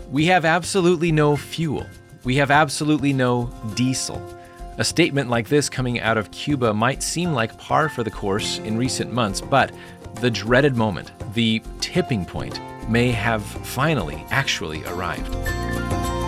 We have absolutely no fuel. We have absolutely no diesel. A statement like this coming out of Cuba might seem like par for the course in recent months, but the dreaded moment, the tipping point, may have finally actually arrived.